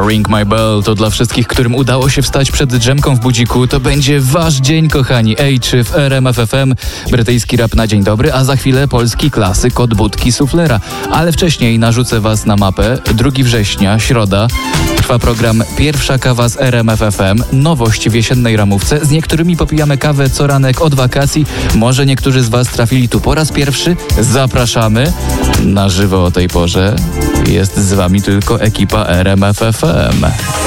Ring My Bell to dla wszystkich, którym udało się wstać przed drzemką w budziku. To będzie wasz dzień, kochani. Ej, w RMF FM brytyjski rap na dzień dobry, a za chwilę polski klasyk od budki suflera. Ale wcześniej narzucę was na mapę. 2 września, środa. Trwa program Pierwsza kawa z RMF FM. Nowość w jesiennej ramówce. Z niektórymi popijamy kawę co ranek od wakacji. Może niektórzy z was trafili tu po raz pierwszy. Zapraszamy. Na żywo o tej porze jest z wami tylko ekipa RMF FM.